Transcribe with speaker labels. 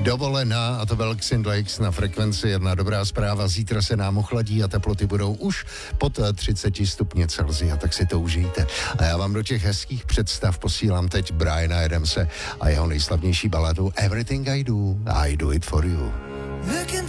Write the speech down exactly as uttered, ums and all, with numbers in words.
Speaker 1: Dovolená, a to Velksin Lakes na frekvenci jedna. Dobrá zpráva, zítra se nám ochladí a teploty budou už pod třicet stupně Celsia, tak si to užijte. A já vám do těch hezkých představ posílám teď Briana Adamse a jeho nejslavnější baladu Everything I Do, I Do It For You.